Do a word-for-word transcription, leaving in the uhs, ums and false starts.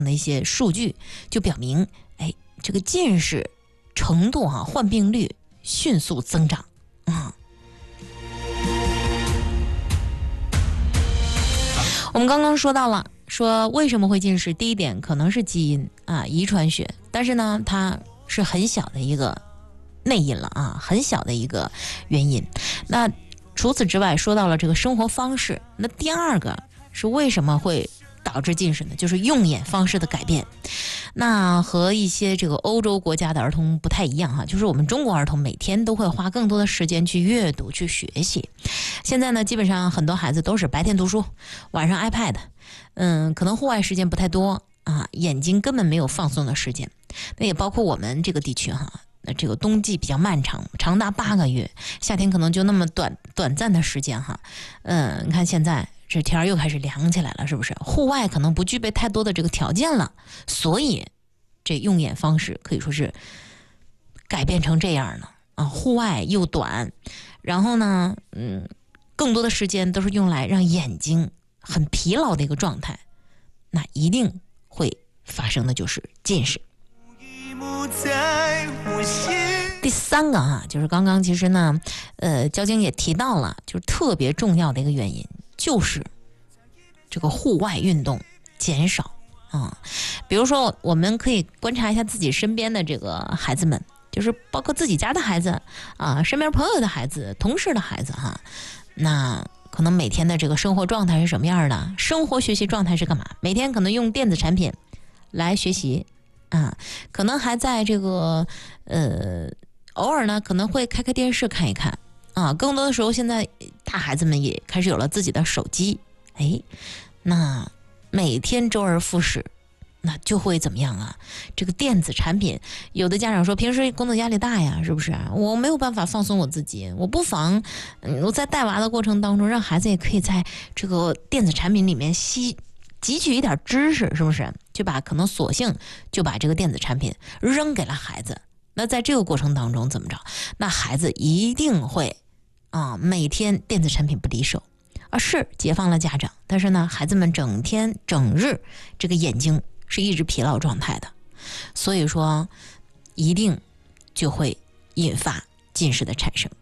的一些数据就表明，哎，这个近视程度啊，患病率迅速增长啊。我们刚刚说到了，说为什么会近视？第一点可能是基因啊，遗传学，但是呢，它是很小的一个内因了啊，很小的一个原因。那除此之外，说到了这个生活方式，那第二个是为什么会导致近视呢？就是用眼方式的改变。那和一些这个欧洲国家的儿童不太一样哈，就是我们中国儿童每天都会花更多的时间去阅读、去学习。现在呢，基本上很多孩子都是白天读书，晚上 iPad， 嗯，可能户外时间不太多啊，眼睛根本没有放松的时间。那也包括我们这个地区哈，那这个冬季比较漫长，长达八个月，夏天可能就那么短短暂的时间哈。嗯，你看现在这天又开始凉起来了，是不是？户外可能不具备太多的这个条件了，所以这用眼方式可以说是改变成这样了啊！户外又短，然后呢，嗯，更多的时间都是用来让眼睛很疲劳的一个状态，那一定会发生的就是近视。第三个哈，就是刚刚其实呢，呃，交警也提到了，就是特别重要的一个原因，就是这个户外运动减少啊。比如说，我们可以观察一下自己身边的这个孩子们，就是包括自己家的孩子啊，身边朋友的孩子、同事的孩子哈，那可能每天的这个生活状态是什么样的？生活学习状态是干嘛？每天可能用电子产品来学习啊，可能还在这个呃，偶尔呢可能会开开电视看一看啊。更多的时候，现在大孩子们也开始有了自己的手机，哎，那每天周而复始，那就会怎么样啊？这个电子产品，有的家长说平时工作压力大呀，是不是？我没有办法放松我自己，我不妨，嗯，我在带娃的过程当中，让孩子也可以在这个电子产品里面吸汲取一点知识，是不是？就把可能索性就把这个电子产品扔给了孩子。那在这个过程当中怎么着？那孩子一定会啊，每天电子产品不离手。啊，是解放了家长，但是呢，孩子们整天整日这个眼睛是一直疲劳状态的，所以说一定就会引发近视的产生。